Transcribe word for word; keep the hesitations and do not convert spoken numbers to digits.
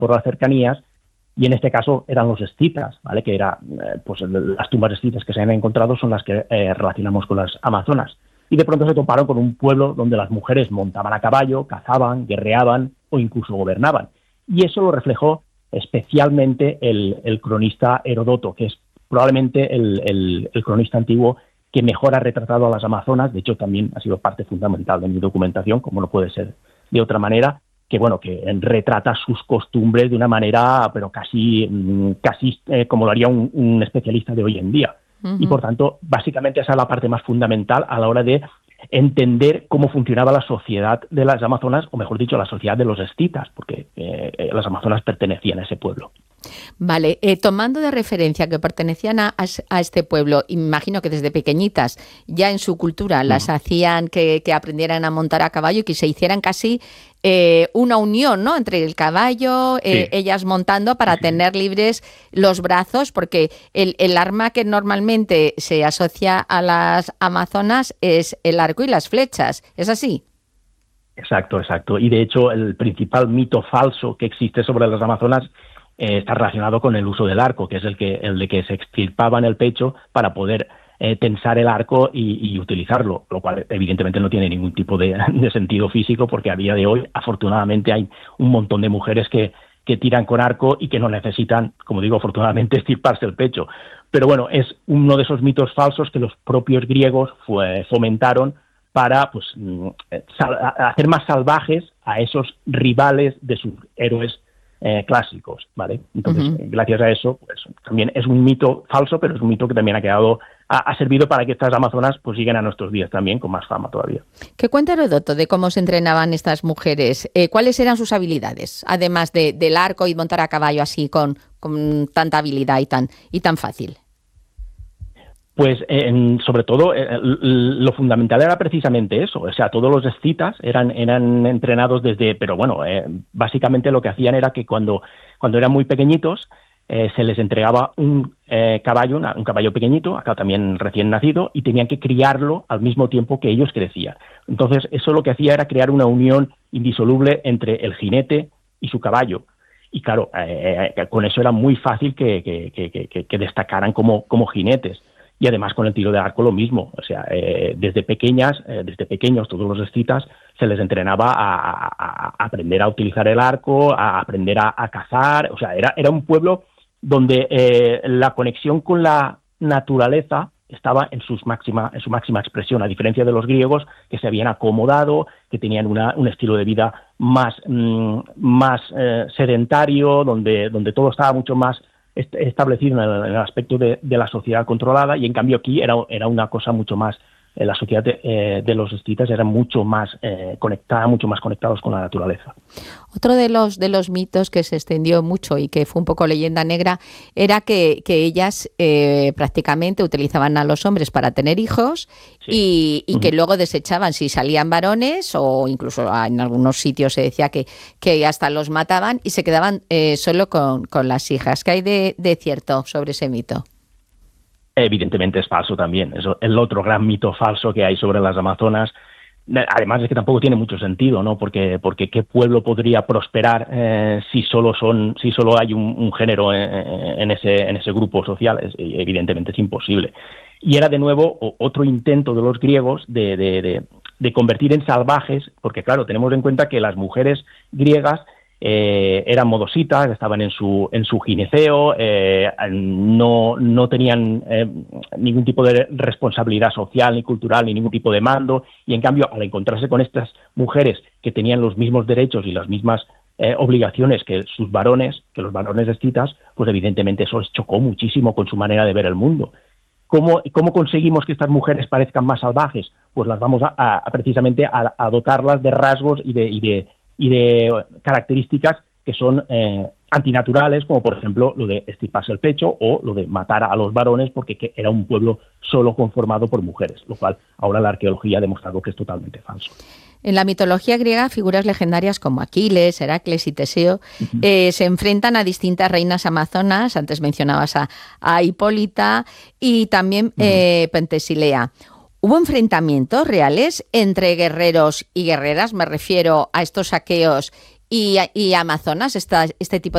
por las cercanías, y en este caso eran los escitas, ¿vale? Que era, eh, pues las tumbas escitas que se han encontrado son las que eh, relacionamos con las amazonas. Y de pronto se toparon con un pueblo donde las mujeres montaban a caballo, cazaban, guerreaban o incluso gobernaban. Y eso lo reflejó especialmente el, el cronista Heródoto, que es probablemente el, el, el cronista antiguo que mejor ha retratado a las amazonas. De hecho, también ha sido parte fundamental de mi documentación, como no puede ser de otra manera, que bueno, que retrata sus costumbres de una manera, pero casi, casi eh, como lo haría un, un especialista de hoy en día. Uh-huh. Y por tanto, básicamente esa es la parte más fundamental a la hora de entender cómo funcionaba la sociedad de las amazonas, o mejor dicho, la sociedad de los escitas, porque eh, las amazonas pertenecían a ese pueblo. Vale, eh, tomando de referencia que pertenecían a, a este pueblo, imagino que desde pequeñitas ya en su cultura las uh-huh. hacían que, que aprendieran a montar a caballo y que se hicieran casi eh, una unión, ¿no?, entre el caballo, eh, sí. ellas montando para sí. tener libres los brazos, porque el, el arma que normalmente se asocia a las amazonas es el arco y las flechas, ¿es así? Exacto, exacto. Y de hecho el principal mito falso que existe sobre las amazonas Eh, está relacionado con el uso del arco, que es el que el de que se extirpaba en el pecho para poder eh, tensar el arco y, y utilizarlo, lo cual evidentemente no tiene ningún tipo de, de sentido físico, porque a día de hoy afortunadamente hay un montón de mujeres que, que tiran con arco y que no necesitan, como digo, afortunadamente extirparse el pecho. Pero bueno, es uno de esos mitos falsos que los propios griegos fue, fomentaron para pues sal, hacer más salvajes a esos rivales de sus héroes Eh, clásicos, ¿vale? Entonces, uh-huh. gracias a eso, pues también es un mito falso, pero es un mito que también ha quedado, ha, ha servido para que estas amazonas pues lleguen a nuestros días también con más fama todavía. ¿Qué cuenta Heródoto de cómo se entrenaban estas mujeres? Eh, ¿Cuáles eran sus habilidades, además de, del arco y montar a caballo así con, con tanta habilidad y tan, y tan fácil? Pues eh, sobre todo eh, lo fundamental era precisamente eso, o sea, todos los escitas eran eran entrenados desde, pero bueno, eh, básicamente lo que hacían era que cuando cuando eran muy pequeñitos eh, se les entregaba un eh, caballo, una, un caballo pequeñito, acá también recién nacido, y tenían que criarlo al mismo tiempo que ellos crecían. Entonces eso lo que hacía era crear una unión indisoluble entre el jinete y su caballo. Y claro, eh, eh, con eso era muy fácil que, que, que, que, que destacaran como, como jinetes. Y además con el tiro de arco lo mismo, o sea, eh, desde pequeñas, eh, desde pequeños todos los escitas se les entrenaba a, a, a aprender a utilizar el arco, a aprender a, a cazar, o sea, era, era un pueblo donde eh, la conexión con la naturaleza estaba en, sus máxima, en su máxima expresión, a diferencia de los griegos que se habían acomodado, que tenían una, un estilo de vida más, mmm, más eh, sedentario, donde, donde todo estaba mucho más establecido en el, en el aspecto de, de la sociedad controlada, y en cambio aquí era, era una cosa mucho más, eh, la sociedad de, eh, de los escitas era mucho más eh, conectada, mucho más conectados con la naturaleza. Otro de los de los mitos que se extendió mucho y que fue un poco leyenda negra era que, que ellas eh, prácticamente utilizaban a los hombres para tener hijos sí. y, y uh-huh. que luego desechaban si salían varones, o incluso en algunos sitios se decía que, que hasta los mataban y se quedaban eh, solo con, con las hijas. ¿Qué hay de, de cierto sobre ese mito? Evidentemente es falso también. Es el otro gran mito falso que hay sobre las amazonas. Además es que tampoco tiene mucho sentido, ¿no? Porque, porque ¿qué pueblo podría prosperar eh, si solo son, si solo hay un, un género en, en ese, en ese grupo social? Es, evidentemente es imposible. Y era de nuevo otro intento de los griegos de, de, de, de convertir en salvajes, porque claro, tenemos en cuenta que las mujeres griegas Eh, eran modositas, estaban en su en su gineceo, eh, no, no tenían eh, ningún tipo de responsabilidad social ni cultural ni ningún tipo de mando, y en cambio al encontrarse con estas mujeres que tenían los mismos derechos y las mismas eh, obligaciones que sus varones, que los varones escitas, pues evidentemente eso les chocó muchísimo con su manera de ver el mundo. ¿Cómo, cómo conseguimos que estas mujeres parezcan más salvajes? Pues las vamos a, a precisamente a, a dotarlas de rasgos y de, y de y de características que son eh, antinaturales, como por ejemplo lo de estirparse el pecho o lo de matar a los varones, porque que era un pueblo solo conformado por mujeres, lo cual ahora la arqueología ha demostrado que es totalmente falso. En la mitología griega, figuras legendarias como Aquiles, Heracles y Teseo uh-huh. eh, se enfrentan a distintas reinas amazonas. Antes mencionabas a, a Hipólita y también uh-huh. eh, Pentesilea. ¿Hubo enfrentamientos reales entre guerreros y guerreras? Me refiero a estos saqueos y, y amazonas, esta, este tipo